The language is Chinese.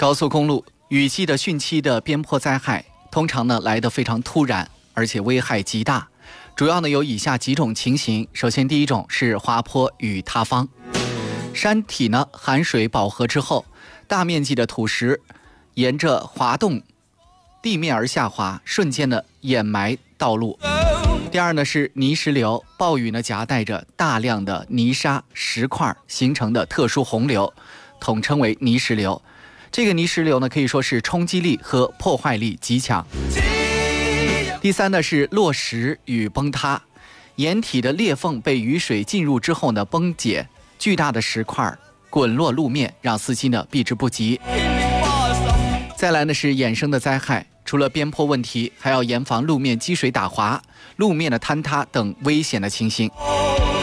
高速公路雨季的汛期的边坡灾害，通常呢来得非常突然，而且危害极大。主要呢有以下几种情形。首先，第一种是滑坡与塌方。山体呢含水饱和之后，大面积的土石沿着滑动地面而下滑，瞬间的掩埋道路。第二呢是泥石流，暴雨呢夹带着大量的泥沙石块形成的特殊洪流，统称为泥石流。这个泥石流呢可以说是冲击力和破坏力极强。第三呢是落石与崩塌，岩体的裂缝被雨水进入之后呢崩解，巨大的石块滚落路面，让司机呢避之不及。再来呢是衍生的灾害，除了边坡问题，还要严防路面积水打滑、路面的坍塌等危险的情形。